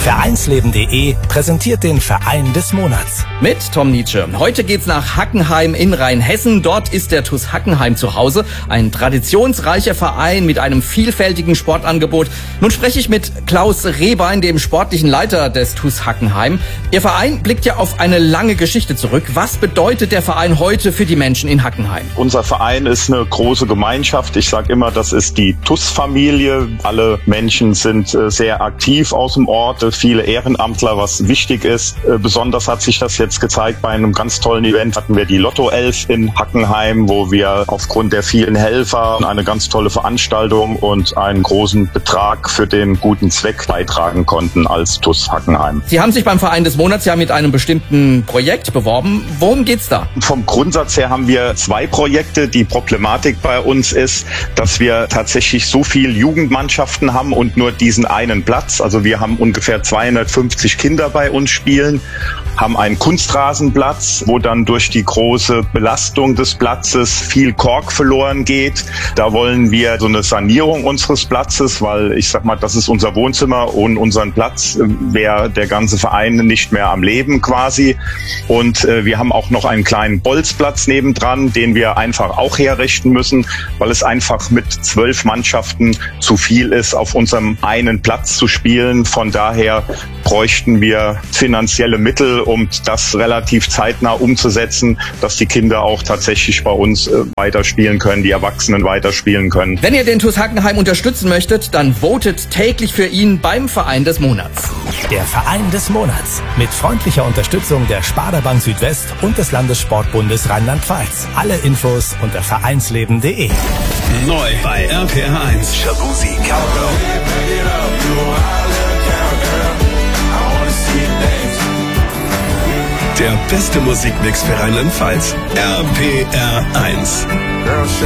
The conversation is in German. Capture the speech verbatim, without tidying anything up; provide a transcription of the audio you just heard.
Vereinsleben punkt de präsentiert den Verein des Monats. Mit Tom Nietzsche. Heute geht's nach Hackenheim in Rheinhessen. Dort ist der T U S Hackenheim zu Hause. Ein traditionsreicher Verein mit einem vielfältigen Sportangebot. Nun spreche ich mit Klaus Rehbein, dem sportlichen Leiter des T U S Hackenheim. Ihr Verein blickt ja auf eine lange Geschichte zurück. Was bedeutet der Verein heute für die Menschen in Hackenheim? Unser Verein ist eine große Gemeinschaft. Ich sage immer, das ist die T U S-Familie. Alle Menschen sind äh, sehr aktiv aus dem Ort, äh, viele Ehrenamtler, was wichtig ist. Äh, besonders hat sich das jetzt gezeigt bei einem ganz tollen Event. Hatten wir die Lotto elf in Hackenheim, wo wir aufgrund der vielen Helfer eine ganz tolle Veranstaltung und einen großen Betrag für den guten Zweck beitragen konnten als T U S Hackenheim. Sie haben sich beim Verein des Monats ja mit einem bestimmten Projekt beworben. Worum geht's da? Vom Grundsatz her haben wir zwei Projekte. Die Problematik bei uns ist, dass wir tatsächlich so viel Jugendmannschaften haben und nur diesen einen Platz. Also wir haben ungefähr zweihundertfünfzig Kinder bei uns spielen, haben einen Kunstrasenplatz, wo dann durch die große Belastung des Platzes viel Kork verloren geht. Da wollen wir so eine Sanierung unseres Platzes, weil ich sag mal, das ist unser Wohnzimmer. Ohne unseren Platz wäre der ganze Verein nicht mehr am Leben quasi. Und äh, wir haben auch noch einen kleinen Bolzplatz nebendran, den wir einfach auch herrichten müssen, weil es einfach mit zwölf Mannschaften zu viel ist, auf unserem einen Platz zu spielen. Von daher bräuchten wir finanzielle Mittel, um das relativ zeitnah umzusetzen, dass die Kinder auch tatsächlich bei uns äh, weiterspielen können, die Erwachsenen weiterspielen können. Wenn ihr den T U S Hackenheim unterstützen möchtet, dann votet täglich für ihn beim Verein des Monats. Der Verein des Monats mit freundlicher Unterstützung der Sparda Bank Südwest und des Landessportbundes Rheinland-Pfalz. Alle Infos unter vereinsleben punkt de. Neu bei R P R eins. Shabuzi Cowgirl. Der beste Musikmix für Rheinland-Pfalz. R P R eins.